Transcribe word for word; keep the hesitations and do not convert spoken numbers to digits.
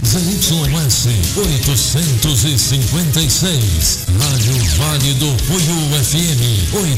Y S oitocentos e cinquenta e seis, Rádio Vale do Puiú F M